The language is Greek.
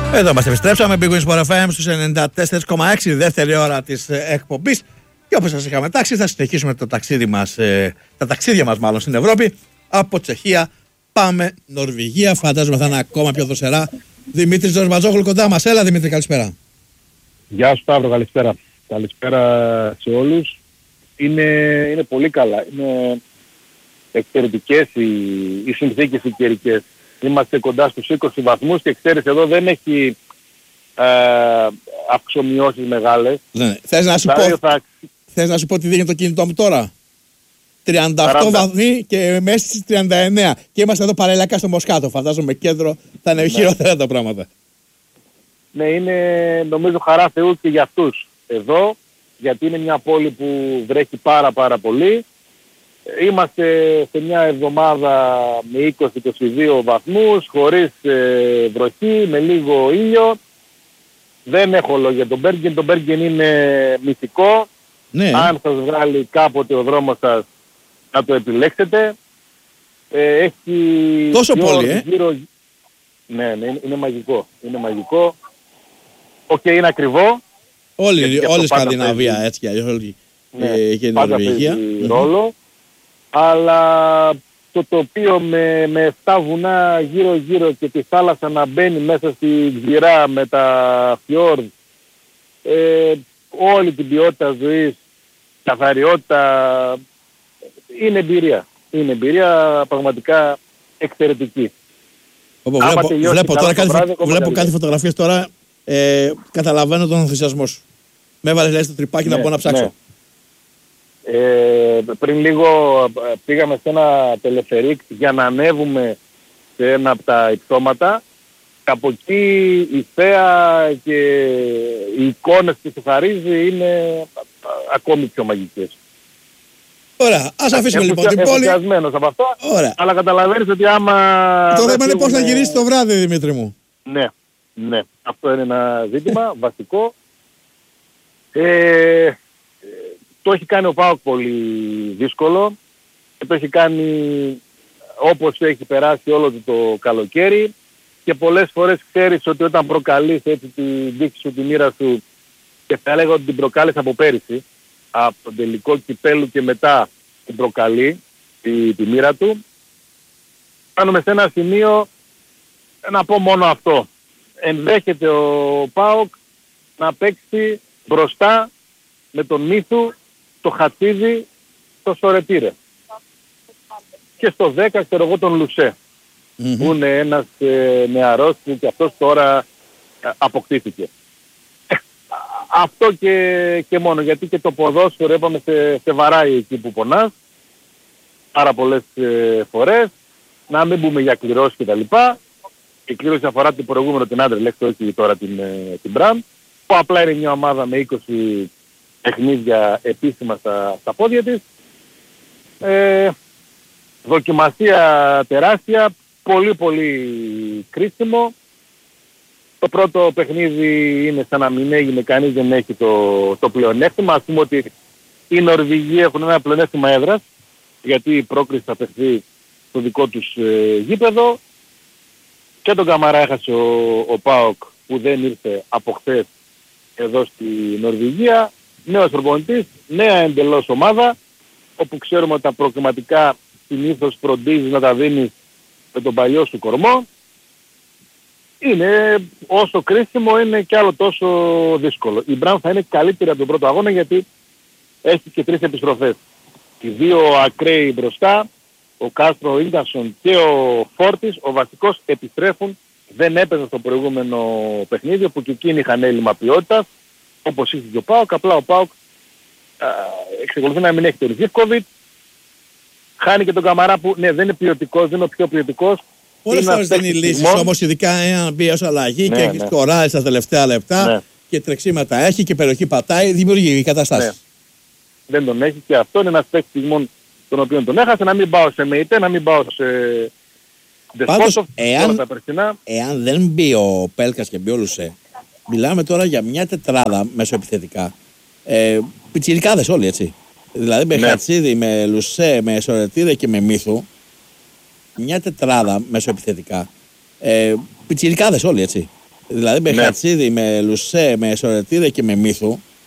Εδώ μας επιστρέψαμε. Big Wins Sport FM στους 94,6, δεύτερη ώρα της εκπομπής. Και όπως σας είχαμε τάξει, θα συνεχίσουμε το ταξίδι μας, τα ταξίδια μας μάλλον στην Ευρώπη. Από Τσεχία πάμε Νορβηγία. Φαντάζομαι θα είναι ακόμα πιο δροσερά. Δημήτρης Τζορμπατζόγλου κοντά μας. Έλα Δημήτρη, καλησπέρα. Γεια σου Σταύρο, καλησπέρα. Καλησπέρα σε όλους. Είναι πολύ καλά. Είναι εξαιρετικές οι συνθήκες οι καιρικές. Είμαστε κοντά στους 20 βαθμούς και ξέρεις εδώ δεν έχει αυξομοιώσεις μεγάλες. Ναι. Θες να σου πω τι δίνει το κινητό μου τώρα? 38 βαθμοί και μέσα στις 39. Και είμαστε εδώ παραλληλικά στο Μοσκάτο. Φαντάζομαι κέντρο θα είναι χειρότερα τα πράγματα. Ναι, είναι νομίζω χαρά Θεού και για αυτούς εδώ, γιατί είναι μια πόλη που βρέχει πάρα πολύ. Είμαστε σε μια εβδομάδα με 20-22 βαθμούς, χωρίς βροχή, με λίγο ήλιο. Δεν έχω λόγια τον Μπέργκεν. Το Μπέργκεν είναι μυθικό. Ναι. Αν σας βγάλει κάποτε ο δρόμος σας, να το επιλέξετε. Έχει τόσο πολύ, Ναι, είναι μαγικό. Είναι μαγικό. Είναι ακριβό. Όλη η Σκανδιναβία έτσι κι αλλιώς. Και η Νορβηγία. Ρόλο. Αλλά το τοπίο με 7 βουνά γύρω και τη θάλασσα να μπαίνει μέσα στη γυρά με τα φιόρδ, όλη την ποιότητα ζωής, καθαριότητα, είναι εμπειρία. Είναι εμπειρία πραγματικά εξαιρετική. Βλέπω κάτι φωτογραφίες τώρα, καταλαβαίνω τον ενθουσιασμό σου. Με έβαλες το τρυπάκι να πω να ψάξω. Ναι. Πριν λίγο πήγαμε σε ένα τελεφερίκ για να ανέβουμε σε ένα από τα υψώματα. Από εκεί η θέα και οι εικόνες που σου χαρίζει είναι ακόμη πιο μαγικές. Ωραία, ας αφήσουμε λοιπόν την πόλη. Ενθουσιασμένος από αυτά. Ωραία. Αλλά καταλαβαίνεις ότι άμα... Το θέμα είναι πώς θα γυρίσεις το βράδυ, Δημήτρη μου. Ναι. Αυτό είναι ένα ζήτημα βασικό. Το έχει κάνει ο ΠΑΟΚ πολύ δύσκολο και το έχει κάνει όπως έχει περάσει όλο το καλοκαίρι και πολλές φορές ξέρεις ότι όταν προκαλείς έτσι την δίκη σου, τη μοίρα σου, και θα έλεγα ότι την προκάλεις από πέρυσι, από τον τελικό κυπέλου και μετά την προκαλεί τη μοίρα του, κάνουμε σε ένα σημείο να πω μόνο αυτό. Ενδέχεται ο ΠΑΟΚ να παίξει μπροστά με τον Μύθου, το Χατσίδη, το Σορετήρε. Και στο 10 ξέρω εγώ τον Λουσέ, που είναι ένας νεαρός που και αυτός τώρα αποκτήθηκε. Αυτό και μόνο, γιατί και το ποδόσφαιρο είπαμε σε βαράει εκεί που πονάς πάρα πολλές φορές, να μην πούμε για κληρώσεις και τα λοιπά. Η κλήρωση αφορά την προηγούμενο την Άντερλεχτ, όχι τώρα την Μπραμ, που απλά είναι μια ομάδα με 20 παιχνίδια επίσημα στα πόδια της. Δοκιμασία τεράστια, πολύ κρίσιμο. Το πρώτο παιχνίδι είναι σαν να μην έγινε, κανείς δεν έχει το πλεονέκτημα. Ας πούμε ότι οι Νορβηγοί έχουν ένα πλεονέκτημα έδρας, γιατί η πρόκριση θα παιχθεί στο δικό τους γήπεδο. Και τον Καμαρά έχασε ο ΠΑΟΚ που δεν ήρθε από χθες εδώ στη Νορβηγία. Νέος προπονητής, νέα εντελώς ομάδα, όπου ξέρουμε ότι τα προκριματικά συνήθως φροντίζεις να τα δίνεις με τον παλιό σου κορμό. Είναι όσο κρίσιμο, είναι και άλλο τόσο δύσκολο. Η Μπραν θα είναι καλύτερη από τον πρώτο αγώνα γιατί έχει και 3 επιστροφές. Οι 2 ακραίοι μπροστά, ο Κάστρο, ο Ίγκασον και ο Φόρτης, ο βασικός, επιστρέφουν. Δεν έπαιζαν στο προηγούμενο παιχνίδι, όπου και εκείνοι είχαν έλλειμμα ποιότητας, όπως είχε και ο ΠΑΟΚ. Απλά ο ΠΑΟΚ εξακολουθεί να μην έχει τον Ζίβκοβιτ. Χάνει και τον Καμαρά που ναι, δεν είναι ποιοτικός, δεν είναι ο πιο ποιοτικός. Πολλές φορές δεν είναι λύσεις, όμως ειδικά εάν μπει ως αλλαγή και έχει σκοράρει στα τελευταία λεπτά και τρεξίματα έχει και περιοχή πατάει, δημιουργεί καταστάσεις. Ναι. Δεν τον έχει και αυτό είναι ένας παίκτης μόνο τον οποίο τον έχασε, να μην πάω σε ΜΕΙΤΕ, να μην πάω σε Πάντως, εάν δεν μπει ο Πέλκας και μπει ο Λουσέ, μιλάμε τώρα για μια τετράδα μεσοεπιθετικά. Πιτσιρικάδες όλοι, έτσι. Δηλαδή με Χατσίδη, με Λουσέ, με Σορετίδε και με Μύθου. Μια τετράδα μεσοεπιθετικά. Πιτσιρικάδες όλοι, έτσι. Δηλαδή με Ναι. Χατσίδη, με Λουσέ, με Σορετίδε και με Μύθου.